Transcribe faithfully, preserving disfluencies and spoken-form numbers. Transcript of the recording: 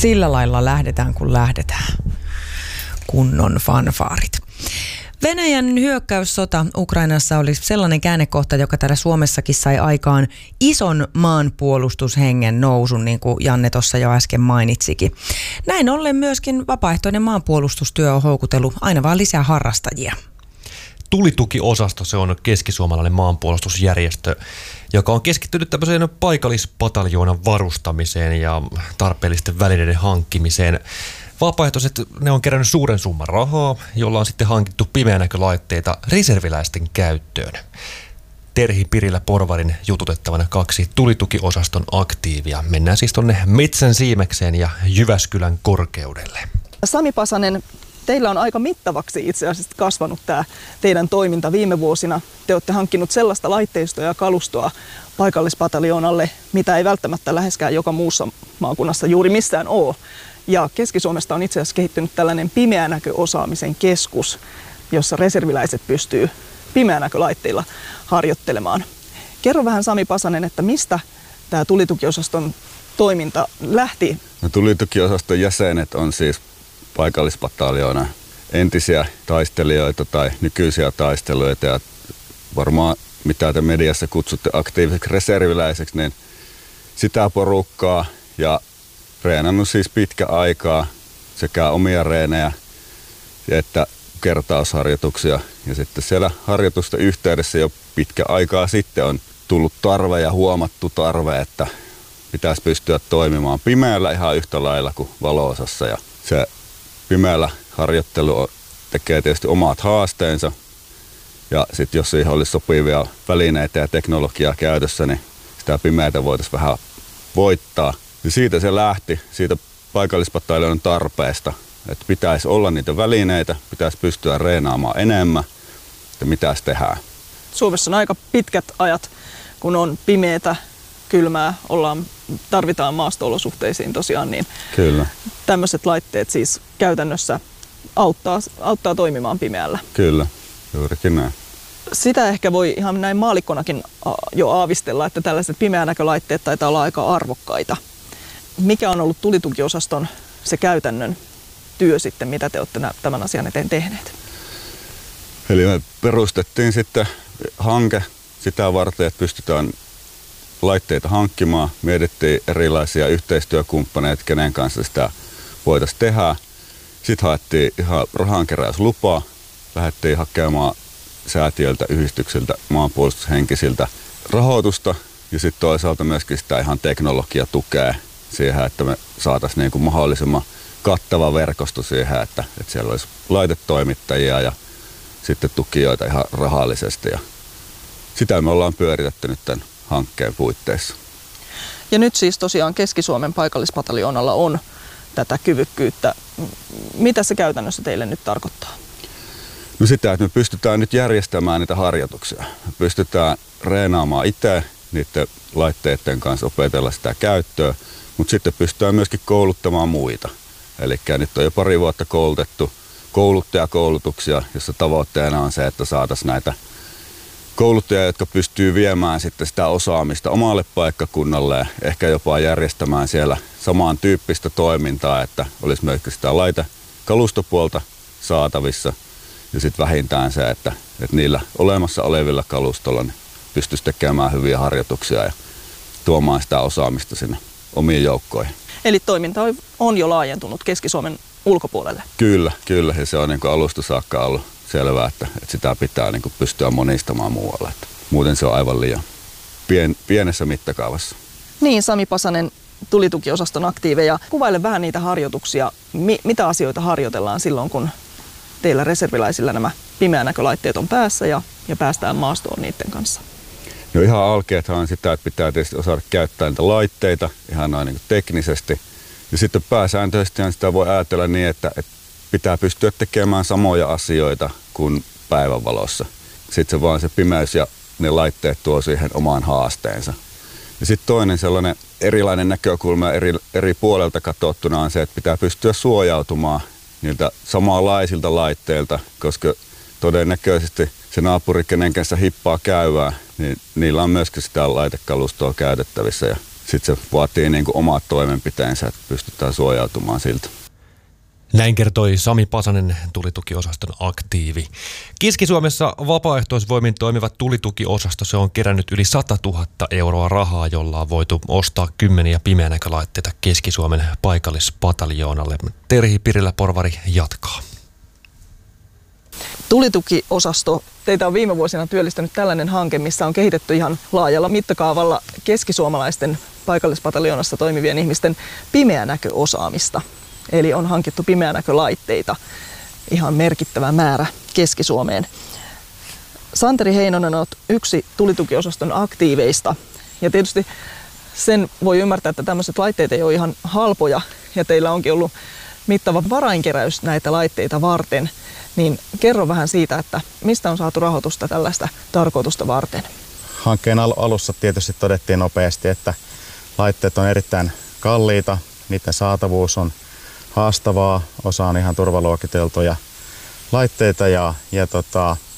Sillä lailla lähdetään, kun lähdetään. Kunnon fanfaarit. Venäjän hyökkäyssota Ukrainassa oli sellainen käännekohta, joka täällä Suomessakin sai aikaan ison maanpuolustushengen nousun, niin kuin Janne tuossa jo äsken mainitsikin. Näin ollen myöskin vapaaehtoinen maanpuolustustyö on houkutellut aina vaan lisää harrastajia. Tulitukiosasto, se on keskisuomalainen maanpuolustusjärjestö, joka on keskittynyt tämmöiseen paikallispataljoonaan varustamiseen ja tarpeellisten välineiden hankkimiseen. Vapaaehtoiset, ne on kerännyt suuren summan rahaa, jolla on sitten hankittu pimeänäkölaitteita reserviläisten käyttöön. Terhi Pirilä Porvarin jututettavana kaksi tulitukiosaston aktiivia. Mennään siis tonne Metsän Siimekseen ja Jyväskylän korkeudelle. Sami Pasanen, teillä on aika mittavaksi itse asiassa kasvanut tämä teidän toiminta viime vuosina. Te olette hankkinut sellaista laitteistoa ja kalustoa paikallispataljonalle, mitä ei välttämättä läheskään joka muussa maakunnassa juuri missään ole. Ja Keski-Suomesta on itse asiassa kehittynyt tällainen pimeänäköosaamisen keskus, jossa reserviläiset pystyy pimeänäkölaitteilla harjoittelemaan. Kerro vähän, Sami Pasanen, että mistä tämä tulitukiosaston toiminta lähti? No, tulitukiosaston jäsenet on siis paikallispataljoona entisiä taistelijoita tai nykyisiä taistelijoita ja varmaan mitä te mediassa kutsutte aktiiviseksi reserviläiseksi, niin sitä porukkaa ja reenannut siis pitkä aikaa sekä omia reenejä että kertausharjoituksia. Ja sitten siellä harjoitusten yhteydessä jo pitkä aikaa sitten on tullut tarve ja huomattu tarve, että pitäisi pystyä toimimaan pimeällä ihan yhtä lailla kuin valoosassa. Ja se pimeällä harjoittelu tekee tietysti omat haasteensa. Ja sitten jos siihen olisi sopivia välineitä ja teknologiaa käytössä, niin sitä pimeätä voitaisiin vähän voittaa. Ja siitä se lähti, siitä paikallispataljonan tarpeesta, että pitäisi olla niitä välineitä, pitäisi pystyä reenaamaan enemmän, että mitäs tehdään. Suomessa on aika pitkät ajat, kun on pimeätä, kylmää, ollaan, tarvitaan maasto-olosuhteisiin tosiaan, niin Kyllä. Tämmöiset laitteet siis käytännössä auttaa, auttaa toimimaan pimeällä. Kyllä, juurikin näin. Sitä ehkä voi ihan näin maallikkonakin jo aavistella, että tällaiset pimeänäkölaitteet taitaa olla aika arvokkaita. Mikä on ollut tulitukiosaston se käytännön työ sitten, mitä te olette tämän asian eteen tehneet? Eli me perustettiin sitten hanke sitä varten, että pystytään laitteita hankkimaan. Mietittiin erilaisia yhteistyökumppaneita, kenen kanssa sitä voitaisiin tehdä. Sitten haettiin ihan rahankeräyslupaa, lähdettiin hakemaan säätiöltä, yhdistyksiltä, maanpuolustushenkisiltä rahoitusta ja sitten toisaalta myöskin sitä ihan teknologiatukea siihen, että me saataisiin niin kuin mahdollisimman kattava verkosto siihen, että, että siellä olisi laitetoimittajia ja sitten tukijoita ihan rahallisesti. Ja sitä me ollaan pyöritetty nyt tämän hankkeen puitteissa. Ja nyt siis tosiaan Keski-Suomen paikallispataljoonalla on tätä kyvykkyyttä. Mitä se käytännössä teille nyt tarkoittaa? No sitä, että me pystytään nyt järjestämään niitä harjoituksia. Me pystytään reenaamaan itse niiden laitteiden kanssa, opetella sitä käyttöä, mutta sitten pystytään myöskin kouluttamaan muita. Eli nyt on jo pari vuotta koulutettu kouluttajakoulutuksia, jossa tavoitteena on se, että saataisiin näitä kouluttajia, jotka pystyy viemään sitten sitä osaamista omalle paikkakunnalle ja ehkä jopa järjestämään siellä samantyyppistä toimintaa, että olisi myös sitä laitekalustopuolta saatavissa. Ja sitten vähintään se, että, että niillä olemassa olevilla kalustolla niin pystyisi tekemään hyviä harjoituksia ja tuomaan sitä osaamista sinne omiin joukkoihin. Eli toiminta on jo laajentunut Keski-Suomen ulkopuolelle? Kyllä, kyllä. Ja se on niin kuin alusta saakka ollut selvää, että, että sitä pitää niin kuin pystyä monistamaan muualle. Että muuten se on aivan liian pien, pienessä mittakaavassa. Niin, Sami Pasanen, tulitukiosaston aktiiveja. Kuvaile vähän niitä harjoituksia. Mi- mitä asioita harjoitellaan silloin, kun teillä reserviläisillä nämä pimeänäkölaitteet on päässä ja, ja päästään maastoon niiden kanssa? No ihan alkeethan on sitä, että pitää tietysti osata käyttää niitä laitteita ihan noin niin kuin teknisesti. Ja sitten pääsääntöisesti sitä voi ajatella niin, että, että pitää pystyä tekemään samoja asioita kuin päivänvalossa. Sitten se vaan se pimeys ja ne laitteet tuo siihen omaan haasteensa. Ja sitten toinen sellainen erilainen näkökulma eri, eri puolelta katsottuna on se, että pitää pystyä suojautumaan niiltä samanlaisilta laitteilta, koska todennäköisesti se naapuri, kenen kanssa hippaa käydään, niin niillä on myöskin sitä laitekalustoa käytettävissä. Ja sitten se vaatii niin kuin omat toimenpiteensä, että pystytään suojautumaan siltä. Näin kertoi Sami Pasanen, tulitukiosaston aktiivi. Keski-Suomessa vapaaehtoisvoimin toimiva tulitukiosasto, se on kerännyt yli sata tuhatta euroa rahaa, jolla on voitu ostaa kymmeniä pimeänäkölaitteita Keski-Suomen paikallispataljoonalle. Terhi Pirilä-Porvari jatkaa. Tulitukiosasto, teitä on viime vuosina työllistänyt tällainen hanke, missä on kehitetty ihan laajalla mittakaavalla keskisuomalaisten paikallispataljoonassa toimivien ihmisten pimeänäköosaamista. Eli on hankittu pimeänäkölaitteita ihan merkittävä määrä Keski-Suomeen. Santeri Heinonen on yksi tulitukiosaston aktiiveista. Ja tietysti sen voi ymmärtää, että tämmöiset laitteet ei ole ihan halpoja. Ja teillä onkin ollut mittava varainkeräys näitä laitteita varten. Niin kerro vähän siitä, että mistä on saatu rahoitusta tällaista tarkoitusta varten. Hankkeen alussa tietysti todettiin nopeasti, että laitteet on erittäin kalliita. Niiden saatavuus on haastavaa, osa on ihan turvaluokiteltuja laitteita ja, ja tota,